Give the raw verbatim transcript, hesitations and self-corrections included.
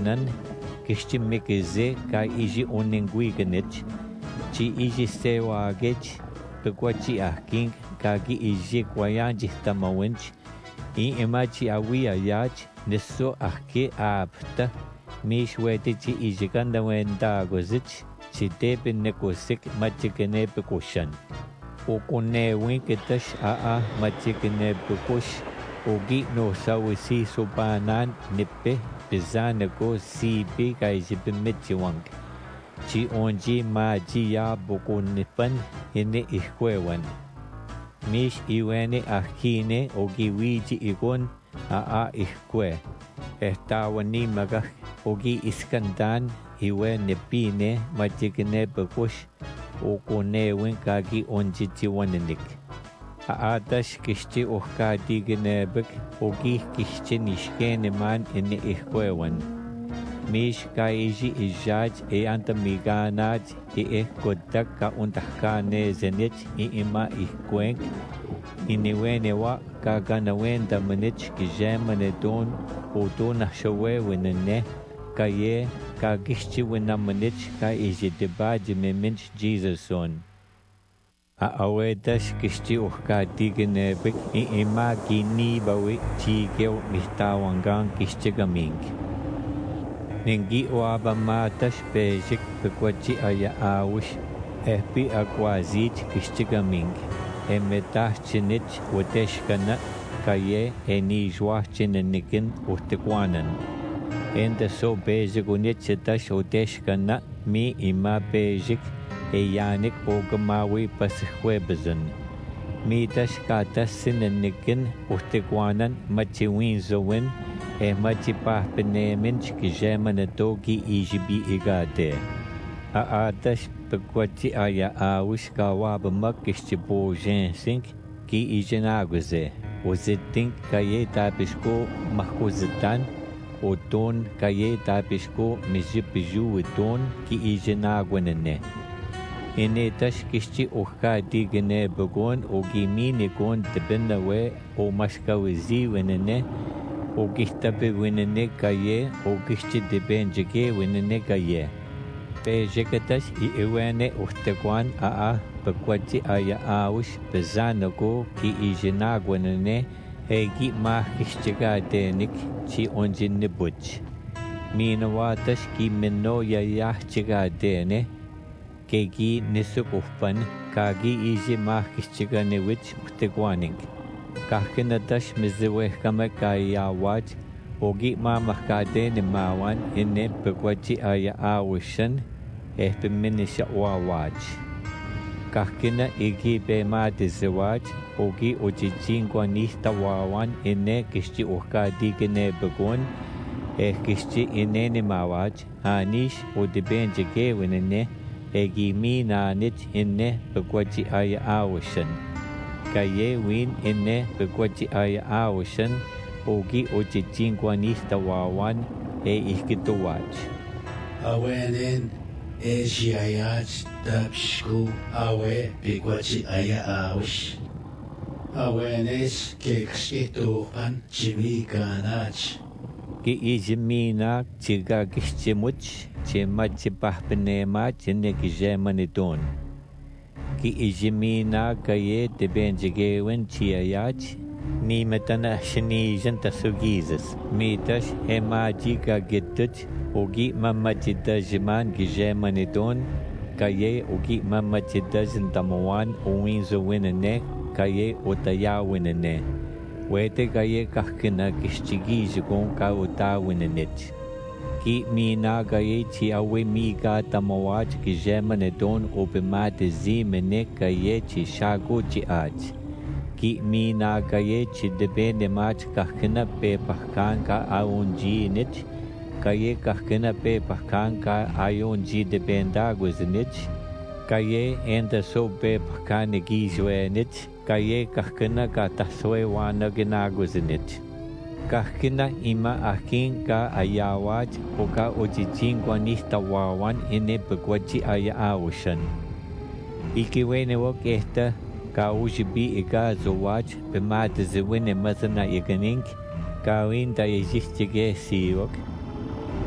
Kanan, Kishchimekeze, Ka Iji Onenguiganich, Chi Iji Sewagech, Pequachi Aking, Kagi Iji Quayanji Tamawinch, I Imachi Awia Yach, Neso Ake Apta, Mishwetichi Ijikanda Wendagozich, Chitepe Nekosik Machikene Pekoshan. Okone Winketash Aa Machikene Pekosh, Ogi no Sawisi Sopanan Nipe, Pizanago Si Big Ijibimitchiwang. Chi Onji Ma Jia Boko Nipan, Hine Ihkwewan. Mish Iwene Akine, Ogi Wiji Igon, Aa Ihkwe. Estawani Magach, Ogi Iskandan, Iwe Nepine, Machikene Pekosh, Okone Winkagi Onjichiwanenik. Aadash Kishti Oka Digenebek, Ogi Kishti Nishkene Man in Ihkwewan. Mish Kaiji Ijaj e Antamiganaj e Kodaka Untakane Zenich i Ima Ihkwenk. Iniwenewa Kaganawenda Manich Kijamanedon, Odona Shawe Winene, Kaye, Kagishti Winamanich, Kaiji Debaji Meminch Jesus son. Awedash Kishti Oka Digenebek i Ima Gini Bawi Chigel Mihtawangan Kishtigaming. Ningi oaba matash pejik pequachi aya awish, epi aquazich kishtigaming, emetah chinich weteshkana, kaye eni juachinikin urtequanan. Enda so bejik unichetash uteshkana, mi ima bejik, eyanik ogamawi pashuebezan. Mitash katasinikin urtequanan machiwin zowin. E machipah peneminch kijamanatogi ijibi igate. Aatash pequachi aya awish kawabamak kishtibo jensink ki ijenaguze. Ozitink kaye tapishko mahuzitan. Oton kaye tapishko mijipiju iton ki ijenaguanene. Inetash kishti oka digene begon ogimini gon tebenawe o mashkawizi wenene. Ogihtabe winene kaye, ogishti de benjege winene kaye. Pejekatash i iwene urtequan aa, pequachi aya awish, pezanago ki ijenagwanene, egi mah kishtiga denik, chi onjin nibuch. Minawatash ki mino yayah chiga dene, kegi nisukufpan, kagi iji mah kishtiga newich urtequaning. Kahkinatash miziwehkame kayawaj, ogi mamakade ni mawan ine pequachi aya awishan, ehpiminisha wawaj. Kahkina igi bema diziwaj, ogi ojijingwanista wawan ine kishti urkadigene begon, eh kishti ine ni mawaj, anish odibenjege winene, egi minanich ine pequachi aya awishan. Kaye win ine pequachi aya awishan, ogi ojijingwanista wawan e ihkitowach. Awenen e jiayach tapshku awe pequachi aya awish. Awenes kekshituhan chimikanach. Ki ijimina chigagishchimuch, chimachipahpenemach ine kijemaniton. Ki ijimina kaye te benjegewen chiayach, ni metana shinijan tasugizas. Mitash emajiga gituch, ogi mamachidajiman gijemanidon, kaye ogi mamachidajan tamawan uwinzo winene, kaye otaya winene. Wete kaye kahkina kishchigijigon ka uta winenich. Ki mina gaye chi awe miga tamawaj ki jemanedon obemate zi mene gaye chi shago chi aj. Ki mina gaye chi debene mach kahkina pe pahkan ka aonji nich, gaye kahkina pe pahkan ka aonji debenda guzinich, gaye enda so pe pahkan gizwe nich, gaye kahkina ka taswe wana ginaguzinich. Kahkina ima akin ka ayawaj o ka ojijingwanista wawan ine pequachi aya awishan. Ikiwene wok esta ka ujibi iga zowaj pemate ziwine mazana iganink, ka winda yejistige siwok,